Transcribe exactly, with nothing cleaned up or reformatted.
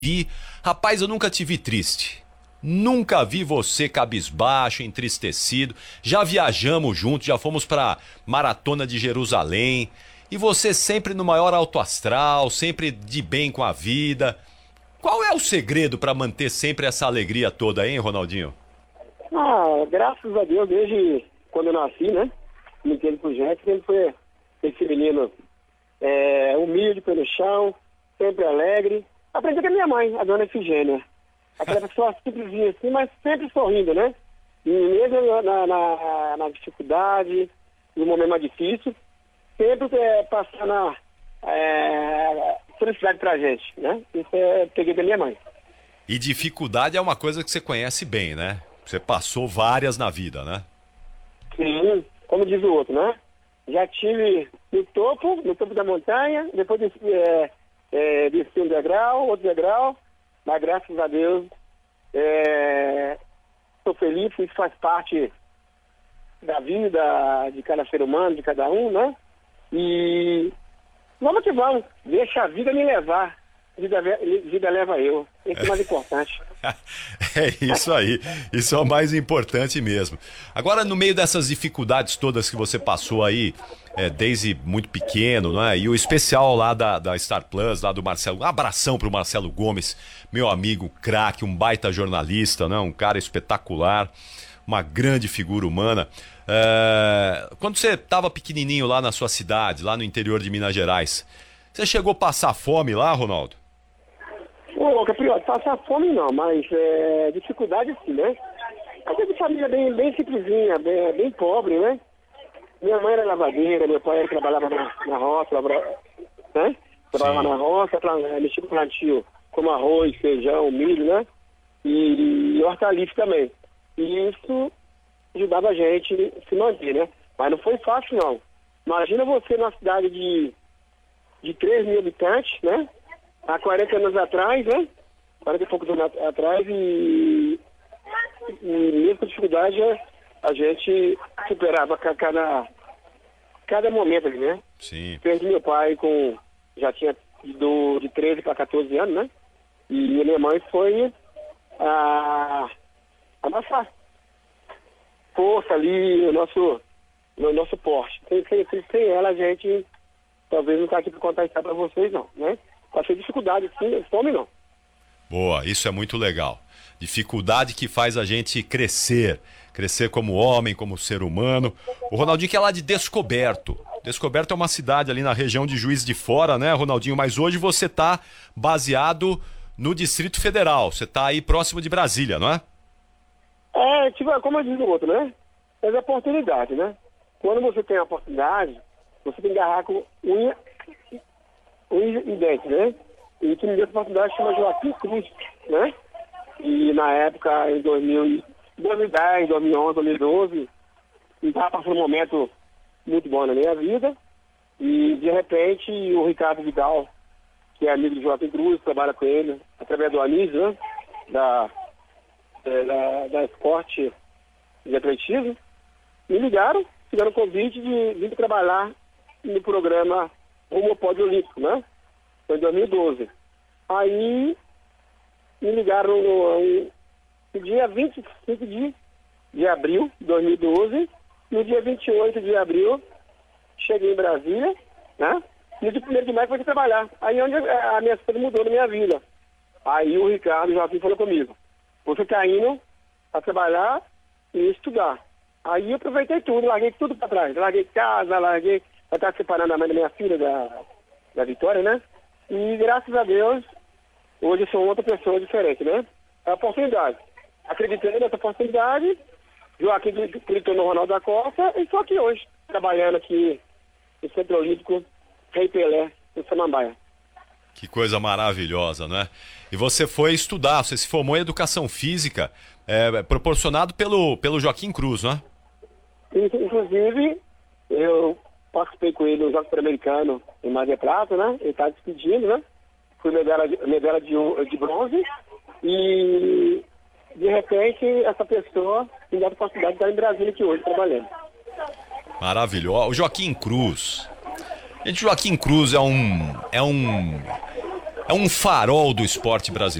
vi. Rapaz, eu nunca te vi triste. Nunca vi você cabisbaixo, entristecido. Já viajamos juntos, já fomos pra Maratona de Jerusalém. E você sempre no maior alto astral, sempre de bem com a vida. Qual é o segredo pra manter sempre essa alegria toda, hein, Ronaldinho? Ah, graças a Deus, desde quando eu nasci, né? Me entendo por gente, sempre foi esse menino é, humilde pelo chão, sempre alegre. Aprendi com a minha mãe, a dona Efigênia. Aquela pessoa simplesinha assim, mas sempre sorrindo, né? E mesmo na, na, na dificuldade, no momento mais difícil, sempre é, passando a é, felicidade pra gente, né? Isso é peguei da minha mãe. E dificuldade é uma coisa que você conhece bem, né? Você passou várias na vida, né? Sim, como diz o outro, né? Já tive no topo, no topo da montanha, depois desci, é, é, desci um degrau, outro degrau, mas graças a Deus estou é, feliz, isso faz parte da vida de cada ser humano, de cada um, né? E vamos que vamos, deixa a vida me levar, a vida, vida leva eu, isso é o mais importante. É isso aí, isso é o mais importante mesmo. Agora, no meio dessas dificuldades todas que você passou aí, é, desde muito pequeno, né? E o especial lá da, da Star Plus, lá do Marcelo, um abração pro Marcelo Gomes, meu amigo, craque, um baita jornalista, né? Um cara espetacular, uma grande figura humana. É, quando você estava pequenininho lá na sua cidade, lá no interior de Minas Gerais, você chegou a passar fome lá, Ronaldo? Ô, Capriota, passar fome não, mas é, dificuldade sim, né? A gente de família bem, bem simplesinha, bem, bem pobre, né? Minha mãe era lavadeira, meu pai trabalhava na, na roça, lavra, né? Trabalhava na roça, mexia com plantio, como arroz, feijão, milho, né? E, e hortaliça também. E isso ajudava a gente a se manter, né? Mas não foi fácil, não. Imagina você numa cidade de, de três mil habitantes, né? Há quarenta anos atrás, né? quarenta e poucos anos atrás e, e mesmo com dificuldade a gente superava cada, cada momento ali, né? Sim. Perdi meu pai com, já tinha do, de treze para quatorze anos, né? E a minha mãe foi a, a nossa força ali, o nosso, o nosso porte. Sem, sem, sem ela a gente talvez não está aqui para contar isso para vocês, não, né? Passei dificuldade, sim, fome não. Boa, isso é muito legal. Dificuldade que faz a gente crescer, crescer como homem, como ser humano. O Ronaldinho que é lá de Descoberto. Descoberto é uma cidade ali na região de Juiz de Fora, né, Ronaldinho? Mas hoje você está baseado no Distrito Federal. Você está aí próximo de Brasília, não é? É, tipo, como eu disse o outro, né? É a oportunidade, né? Quando você tem a oportunidade, você tem que agarrar com unha e dente, né? E que me deu essa oportunidade chama Joaquim Cruz, né? E na época, em dois mil, dois mil e dez, dois mil e onze, dois mil e doze, estava passando um momento muito bom na minha vida. E, de repente, o Ricardo Vidal, que é amigo de Joaquim Cruz, trabalha com ele, através do Anísio, né? Da, da, da Esporte de Atletismo, me ligaram, fizeram o convite de vir trabalhar no programa Rumo ao Pódio Olímpico, né? Foi em dois mil e doze. Aí me ligaram no, no dia vinte e cinco de, de abril de dois mil e doze. No dia vinte e oito de abril, cheguei em Brasília, né? No dia primeiro de maio fui trabalhar. Aí onde a minha vida mudou na minha vida. Aí o Ricardo Joaquim falou comigo: você está indo a trabalhar e estudar. Aí eu aproveitei tudo, larguei tudo para trás. Larguei casa, larguei... Eu estava separando a mãe da minha filha, da, da Vitória, né? E graças a Deus, hoje eu sou outra pessoa diferente, né? É a oportunidade. Acreditei nessa oportunidade, Joaquim acreditou no Ronaldo da Costa e estou aqui hoje, trabalhando aqui no Centro Olímpico Rei Pelé, em Samambaia. Que coisa maravilhosa, né? E você foi estudar, você se formou em Educação Física, é, proporcionado pelo, pelo Joaquim Cruz, né? Inclusive, eu participei com ele no Jogo Pan-Americano em Mar del Plata, né? Ele está despedindo, né? Fui medalha, de, medalha de, de bronze e, de repente, essa pessoa me deu a oportunidade de estar em Brasília aqui hoje, trabalhando. Maravilhoso. O Joaquim Cruz. Gente, Joaquim Cruz é um... É um... é um farol do esporte brasileiro.